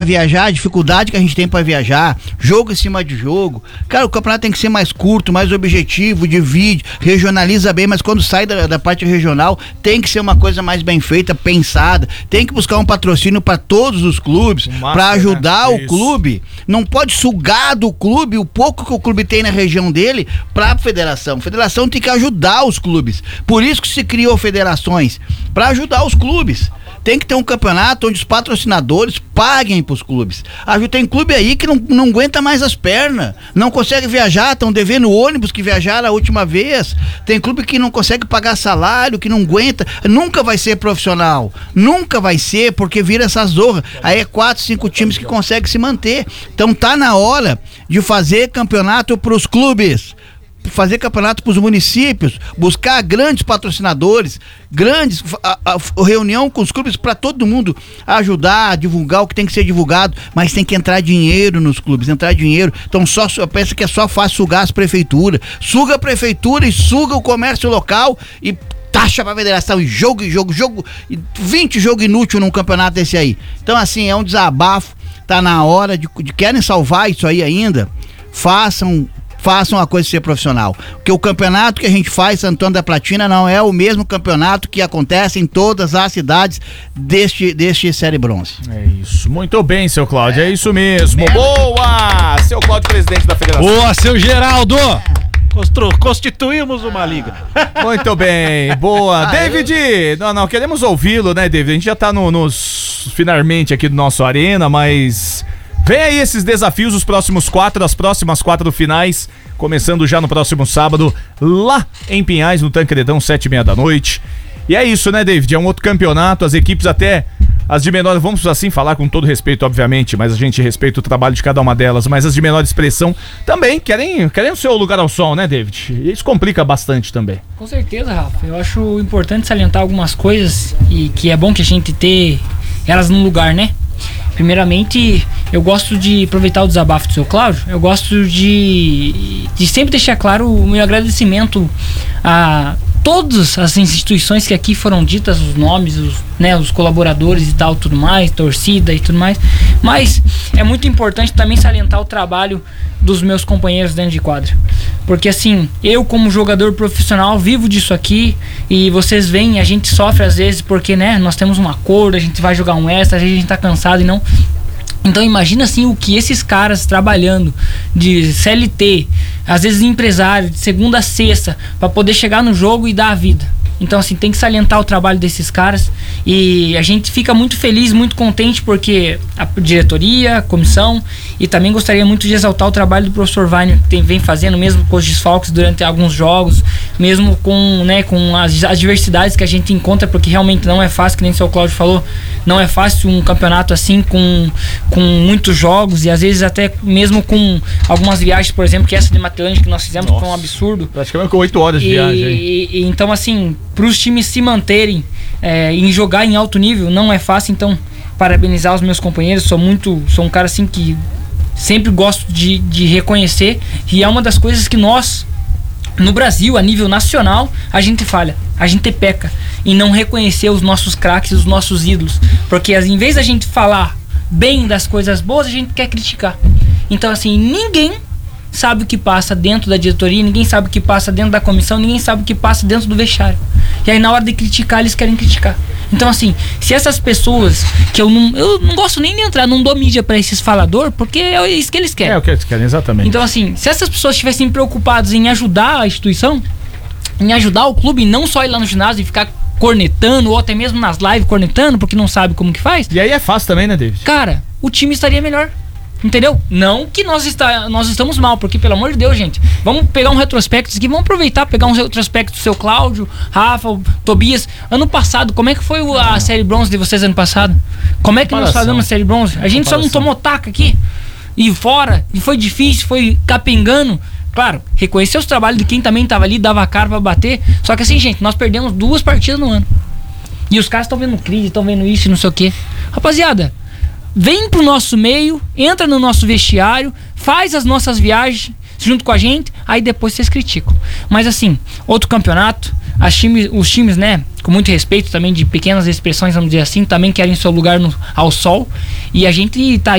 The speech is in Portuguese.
viajar, a dificuldade que a gente tem pra viajar, jogo em cima de jogo. Cara, o campeonato tem que ser mais curto, mais objetivo, divide, regionaliza bem, mas quando sai da parte regional, tem que ser uma coisa mais bem feita, pensada. Tem que buscar um patrocínio pra todos os clubes, pra ajudar o clube. Não pode sugar do clube o pouco que o clube tem na região dele pra federação. A federação tem que ajudar os clubes. Por isso que se criou federações, pra ajudar os clubes. Tem que ter um campeonato onde os patrocinadores paguem pros clubes. Tem clube aí que não aguenta mais as pernas, não consegue viajar, estão devendo ônibus que viajaram a última vez. Tem clube que não consegue pagar salário, que não aguenta, nunca vai ser profissional, nunca vai ser, porque vira essa zorra. Aí é 4, 5 times que conseguem se manter. Então tá na hora de fazer campeonato pros clubes, fazer campeonato para os municípios, buscar grandes patrocinadores, reunião com os clubes para todo mundo ajudar a divulgar o que tem que ser divulgado, mas tem que entrar dinheiro nos clubes, então pensa que é só fácil sugar as prefeituras, suga a prefeitura e suga o comércio local e taxa pra federação, e jogo, 20 jogos inúteis num campeonato desse aí. Então assim, é um desabafo, tá na hora de querem salvar isso aí ainda, façam a coisa ser profissional, porque o campeonato que a gente faz em Antônio da Platina não é o mesmo campeonato que acontece em todas as cidades deste Série Bronze. É isso, muito bem, seu Cláudio, é isso mesmo. Boa! Seu Cláudio, presidente da federação. Boa, seu Geraldo! Constituímos uma liga. Muito bem, boa. David, não, queremos ouvi-lo, né, David? A gente já tá finalmente aqui do nosso Arena, mas vem aí esses desafios, as próximas 4 finais, começando já no próximo sábado, lá em Pinhais, no Tancredão, 7h30 da noite. E é isso, né, David? É um outro campeonato, as equipes até, as de menor, vamos assim falar com todo respeito, obviamente, mas a gente respeita o trabalho de cada uma delas, mas as de menor expressão também querem o seu lugar ao sol, né, David? E isso complica bastante também. Com certeza, Rafa. Eu acho importante salientar algumas coisas e que é bom que a gente ter elas no lugar, né? Primeiramente, eu gosto de aproveitar o desabafo do seu Cláudio, eu gosto de sempre deixar claro o meu agradecimento a todas as instituições que aqui foram ditas, os nomes, os colaboradores e tal, tudo mais, torcida e tudo mais, mas é muito importante também salientar o trabalho dos meus companheiros dentro de quadra, porque assim, eu como jogador profissional vivo disso aqui, e vocês veem, a gente sofre às vezes porque, né, nós temos um acordo, a gente vai jogar um extra, às vezes a gente tá cansado e não. Então imagina assim o que esses caras trabalhando de CLT, às vezes empresário, de segunda a sexta, para poder chegar no jogo e dar a vida. Então assim, tem que salientar o trabalho desses caras, e a gente fica muito feliz, muito contente, porque a diretoria, a comissão, e também gostaria muito de exaltar o trabalho do professor Wagner, que vem fazendo, mesmo com os desfalques durante alguns jogos, mesmo com as adversidades que a gente encontra, porque realmente não é fácil, que nem o seu Cláudio falou, não é fácil um campeonato assim, com muitos jogos, e às vezes até mesmo com algumas viagens, por exemplo, que essa de Matelândia que nós fizemos, que foi um absurdo. Praticamente com 8 horas de viagem. Então assim, para os times se manterem em jogar em alto nível não é fácil. Então parabenizar os meus companheiros, sou um cara assim que sempre gosto de reconhecer, e é uma das coisas que nós no Brasil, a nível nacional, a gente falha, a gente peca em não reconhecer os nossos craques, os nossos ídolos, porque em vez da gente falar bem das coisas boas, a gente quer criticar. Então assim, ninguém sabe o que passa dentro da diretoria, ninguém sabe o que passa dentro da comissão, ninguém sabe o que passa dentro do vestiário. E aí na hora de criticar, eles querem criticar. Então assim, se essas pessoas, que eu não gosto nem de entrar, não dou mídia pra esses faladores, porque é isso que eles querem. É o que eles querem, exatamente. Então assim, se essas pessoas estivessem preocupadas em ajudar a instituição, em ajudar o clube, e não só ir lá no ginásio e ficar cornetando, ou até mesmo nas lives cornetando, porque não sabe como que faz. E aí é fácil também, né, David? Cara, o time estaria melhor. Entendeu? Não que nós estamos mal, porque pelo amor de Deus, gente, vamos pegar um retrospecto aqui, vamos aproveitar, pegar um retrospecto do seu Cláudio, Rafa, Tobias. Ano passado, como é que foi a Série Bronze de vocês ano passado? Como é que nós fazemos a Série Bronze? A gente só não tomou taca aqui e fora, e foi difícil, foi capengando. Claro, reconhecer os trabalhos de quem também tava ali, dava cara pra bater. Só que assim, gente, nós perdemos 2 partidas no ano. E os caras estão vendo crise, estão vendo isso e não sei o que. Rapaziada, vem pro nosso meio, entra no nosso vestiário, faz as nossas viagens junto com a gente, aí depois vocês criticam. Mas assim, outro campeonato, os times, né, com muito respeito também de pequenas expressões, vamos dizer assim, também querem seu lugar ao sol, e a gente tá